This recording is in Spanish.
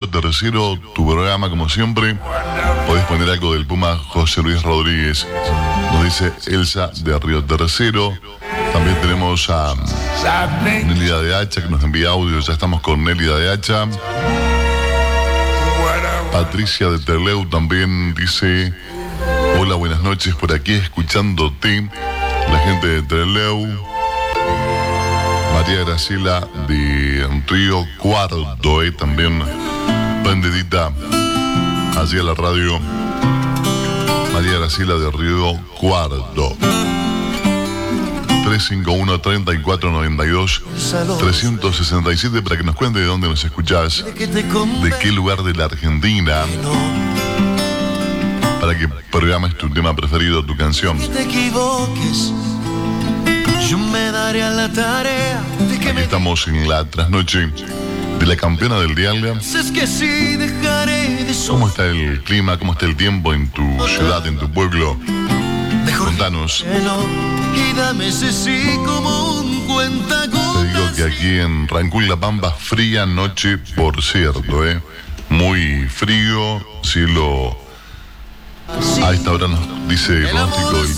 Tercero, tu programa como siempre. Podés poner algo del Puma José Luis Rodríguez. Nos dice Elsa de Río Tercero. También tenemos a Nélida de Hacha que nos envía audio. Ya estamos con Nélida de Hacha. Patricia de Terleu también dice: hola, buenas noches, por aquí escuchándote. La gente de Terleu. María Graciela de Río Cuarto, también prendidita allí a la radio. María Graciela de Río Cuarto. 351-3492-367 para que nos cuente de dónde nos escuchás, de qué lugar de la Argentina, para que programes tu tema preferido, tu canción. Yo me daré a la tarea de que aquí estamos en la trasnoche de la campeona del dial. ¿Cómo está el clima? ¿Cómo está el tiempo en tu ciudad, en tu pueblo? Contanos. Y dame ese sí como un cuentagotas. Te digo que aquí en Rancún, La Pampa, fría noche, por cierto, muy frío, cielo. A esta hora nos dice el pronóstico del